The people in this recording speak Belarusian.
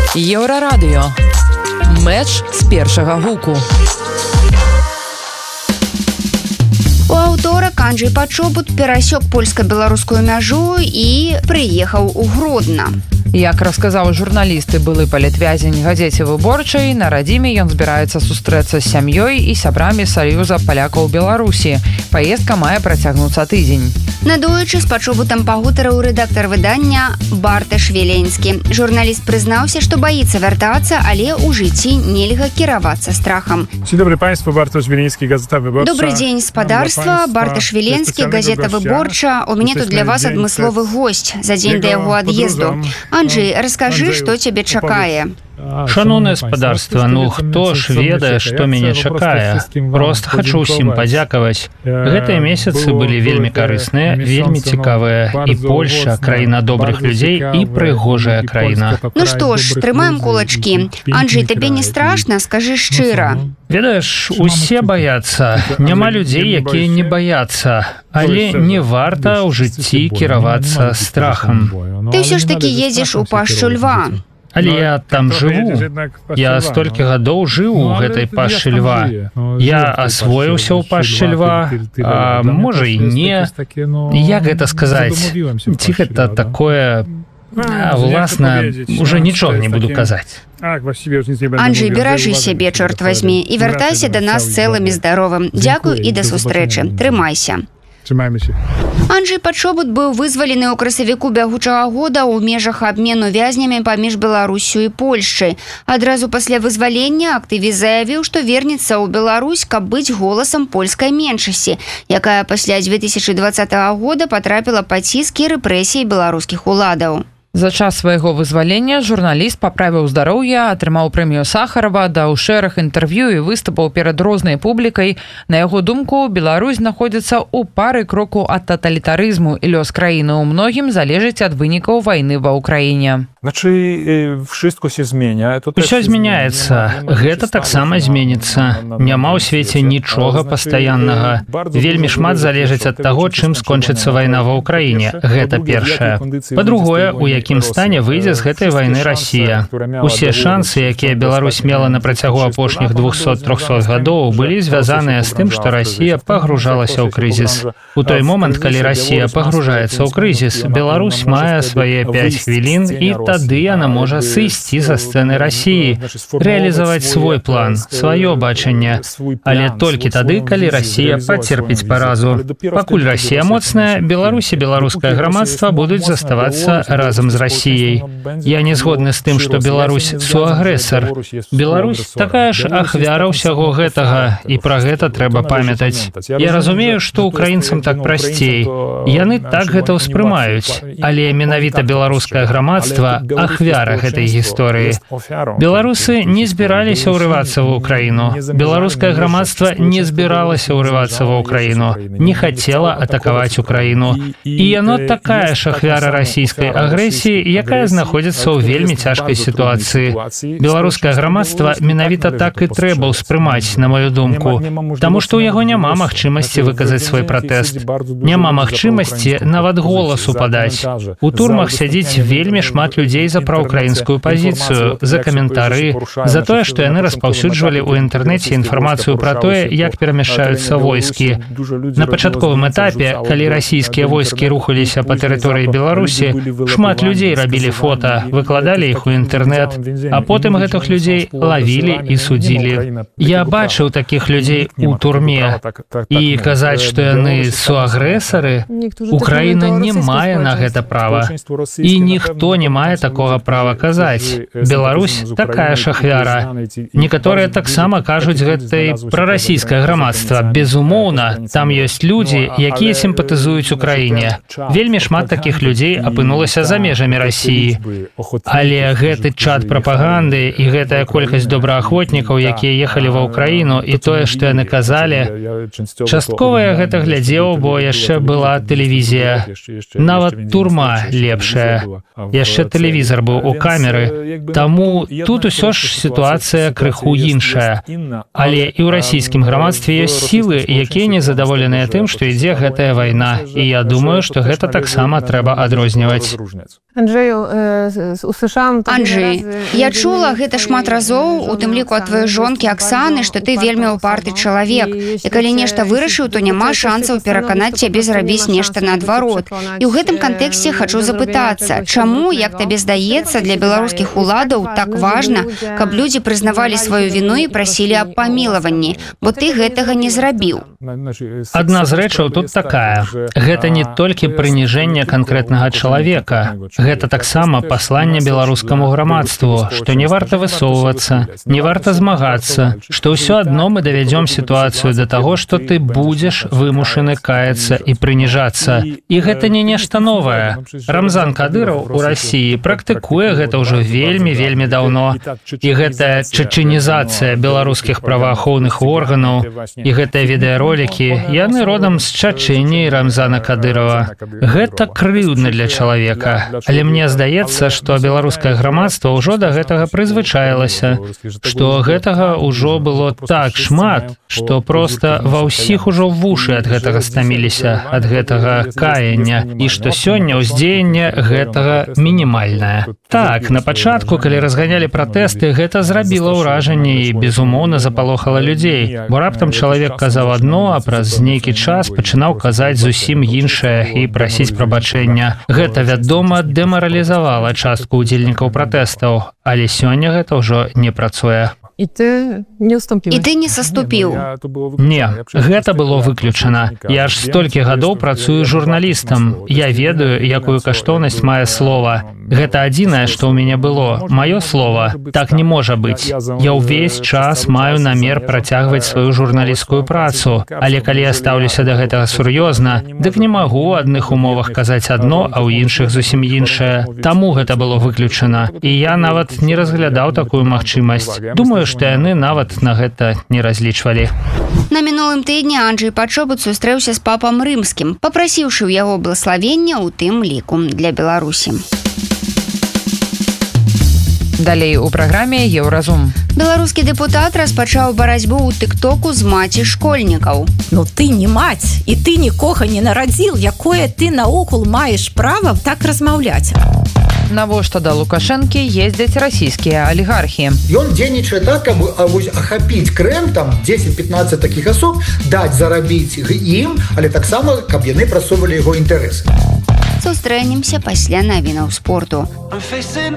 Еўрарадыё. Мэч з першага гуку. У аўторак Анджэй Пачобут перасек польска-беларускую мяжу і прыехаў у Гродна. Як расказаў журналіст і былы палітвязень газеце «Выборчай», на радзіме ён збіраецца сустрэцца з сям'ёй і сябрамі Саюза палякаў Беларусі. Паездка мае працягнуцца тыдзень. Надоечы з Пачобутам пагутарыў рэдактар выдання Барташ Веленскі. Журналіст прызнаўся, што баіцца вяртацца, ale ў жыцці нельга кіравацца страхам. Dzień dobry Państwu, Bartosz Wieliński, Gazeta Wyborcza. Добрый дзень, спадарства, Барташ Веленскі, газета «Выборча». У мяне тут для вас адмысловы госць за дзень да яго ад'езду. Анджэй, раскажы, што цябе чакае. Шаноўнае спадарства, хто ж ведае, што мяне чакае. Проста хачу ўсім падзякаваць. Гэтыя месяцы былі вельмі карысныя, вельмі цікавыя. І Польша, краіна добрых людзей, і прыгожая краіна. Ну што ж, трымаем кулачкі. Анджэй, табе не страшна? Скажы шчыра. Ведаеш, усе баяцца. Няма людзей, якія не баяцца. Але не варта ў жыцці кіравацца страхам. Ты ўсё ж такі едзеш у пашчу льва. Але я там жыву. Я столькі гадоў жыў у гэтай пашчы льва. Я асвоіўся ў пашчы льва, а можа і не. Як гэта сказаць? Ці гэта такое... Уласна, уже нічога не буду казаць. Анджэй, беражы сябе, чорт вазьмі, і вяртайся да нас цэлым і здаровым. Дзякуй і да сустрэчы. Трымайся. Анджэй Пачобут быў вызвалены ў красавіку бягучага года ў межах абмену вязнямі паміж Беларусю і Польшчай. Адразу пасля вызвалення актывіст заявіў, што вернецца ў Беларусь, каб быць голасам польскай меншасці, якая пасля 2020 года патрапіла пад ціск і рэпрэсіі беларускіх уладаў. За час свайго вызвалення журналіст паправіў здароўе, атрымаў прэмію Сахарова, даў шэраг інтэрв'ю і выступаў перад рознай публікай. На яго думку, Беларусь знаходзіцца ў пары кроку ад таталітарызму, і лёс краіны ў многім залежыць ад вынікаў вайны ва Ўкраіне. Усё змяняецца. Гэта таксама зменіцца. Няма ў свеце нічога пастаяннага. Вельмі шмат залежыць ад таго, чым скончыцца вайна ва Ўкраіне. Гэта першае. Па-другое, у якім стане выйдзе з гэтай вайны Расія. Усе шансы, якія Беларусь мела на працягу апошніх 200-300 гадоў, былі звязаныя з тым, што Расія пагружалася ў крызіс. У той момант, калі Расія пагружаецца ў крызіс, Беларусь мае свае 5 хвілін, і тады яна можа сысці за сцэны Расіі, рэалізаваць свой план, сваё бачанне. Але толькі тады, калі Расія пацерпіць паразу. Пакуль Расія моцная, Беларусь і беларускае грамадства будуць заставацца разам з Расіяй. Я не згодны з тым, што Беларусь суагрэсар. Беларусь такая ж ахвяра ўсяго гэтага, і пра гэта трэба памятаць. Я разумею, што украінцам так прасцей. Яны так гэта ўспрымаюць, але менавіта беларускае грамадства ахвяра гэтай гісторыі. Беларусы не збіраліся ўрывацца ва Ўкраіну. Беларускае грамадства не збіралася ўрывацца ва Ўкраіну, не хацела атакаваць Украіну. І яно такая ж ахвяра расійскай агрэсіі, якая знаходзіцца ў вельмі цяжкай сітуацыі. Беларускае грамадства менавіта так і трэба ўспрымаць, на маю думку, таму што ў яго няма магчымасці выказаць свой пратэст. Няма магчымасці нават голасу падаць. У турмах сядзіць вельмі шмат людзей за праўкраінскую пазіцыю, за каментары, за тое, што яны распаўсюджвалі ў інтэрнэце інфармацыю пра тое, як перамяшчаюцца войскі. На пачатковым этапе, калі расійскія войскі рухаліся па тэрыторыі Беларусі, шмат людзей рабілі фота, выкладалі іх у інтэрнэт, а потым гэтых людзей лавілі і судзілі. Я бачыў такіх людзей у турме. І казаць, што яны суагрэсары, Украіна не мае на гэта права. І ніхто не мае такога права казаць. Беларусь такая ж ахвяра. Некаторыя таксама кажуць гэтай пра расійскае грамадства. Безумоўна, там ёсць людзі, якія сімпатызуюць Украіне. Вельмі шмат такіх людзей апынулася за межамі Расіі. Але гэты чат прапаганды і гэтая колькасць добраахвотнікаў, якія ехалі ва Ўкраіну, і тое, што яны казалі, часткова я гэта глядзеў, бо яшчэ была тэлевізія. Нават турма лепшая. Яшчэ тэлевізор быў у камеры. Таму тут усё ж сітуацыя крыху іншая. Але і ў расійскім грамадстве ёсць сілы, якія незадаволеныя тым, што ідзе гэтая вайна. І я думаю, што гэта таксама трэба адрозніваць. Анджэй, я чула гэта шмат разоў, у тым ліку ад твоей жонкі Аксаны, што ты вельмі ўпарты чалавек. І калі нешта вырашыў, то няма шансаў пераканаць цябе зрабіць нешта наадварот. І ў гэтым кантэксце хачу запытацца, чаму, як табе здаецца, для беларускіх уладаў так важна, каб людзі прызнавалі сваю віну і прасілі аб памілаванні, бо ты гэтага не зрабіў. Адна з рэчаў тут такая. Гэта не толькі прыніжэнне канкрэтнага чалавека. Гэта таксама пасланне беларускаму грамадству, што не варта высоўвацца, не варта змагацца, што ўсё адно мы давядзём сітуацыю да таго, што ты будзеш вымушаны каяцца і прыніжацца. І гэта не нешта новае. Рамзан Кадыраў у Расіі практыкуе гэта ўжо вельмі даўно. І гэтая чачэнізацыя беларускіх праваахоўных органаў і гэтыя відэаролікі, яны родам з Чачэні Рамзана Кадырова. Гэта крыўдна для чалавека. Але мне здаецца, што беларускае грамадства ўжо да гэтага прызвычаілася, што гэтага ўжо было так шмат, што проста ва ўсіх ужо вушы ад гэтага стаміліся, ад гэтага каяння, і што сёння ўздзеянне гэтага мінімальнае. Так, на пачатку, калі разганялі пратэсты, гэта зрабіла ўражанне і, безумоўна, запалохала людзей, бо раптам чалавек казаў адно, а праз нейкі час пачынаў казаць зусім іншае і прасіць прабачэння. Гэта, вядома, дэмаралізавала частку ўдзельнікаў пратэстаў, але сёння гэта ўжо не працуе. І ты не саступіў. Не, гэта было выключана. Я ж столькі гадоў працую журналістам. Я ведаю, якую каштоўнасць мае слова. Гэта адзінае, што ў мяне было. Маё слова. Так не можа быць. Я ўвесь час маю намер працягваць сваю журналісцкую працу. Але калі я стаўлюся да гэтага сур'ёзна, дык не магу ў адных умовах казаць адно, а ў іншых зусім іншае. Таму гэта было выключана. І я нават не разглядаў такую магчымасць. Думаю, што яны нават на гэта не разлічвалі. На мінулым тыдні Анджэй Пачобут сустрэўся з папам рымскім, папрасіўшы ў яго благаславення, у тым ліку для Беларусі. Далей у праграме Еўразум. Беларускі дэпутат распачаў барацьбу ў тык-току з маці школьнікаў. Ну ты не маць, і ты нікога не нарадзіл, якое ты наогул маеш права так размаўляць. Навошта да Лукашэнкі ездзяць расійскія алігархі. Ён дзейнічае так, каб ахапіць Крым, там 10-15 такіх асоб, даць зарабіць ім, але таксама, каб яны прасоўвалі яго інтарэсы. Сустрэнемся пасля навінаў спорту.